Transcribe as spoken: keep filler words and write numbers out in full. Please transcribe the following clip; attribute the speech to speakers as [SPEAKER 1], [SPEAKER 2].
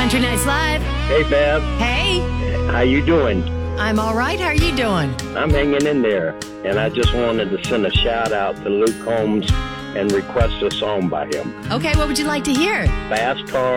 [SPEAKER 1] Country Nights Live.
[SPEAKER 2] Hey, Bev.
[SPEAKER 1] Hey,
[SPEAKER 2] How you doing?
[SPEAKER 1] I'm all right. How are you doing?
[SPEAKER 2] I'm hanging in there. And I just wanted to send a shout-out to Luke Combs and request a song by him.
[SPEAKER 1] Okay, what would you like to hear?
[SPEAKER 2] Fast Car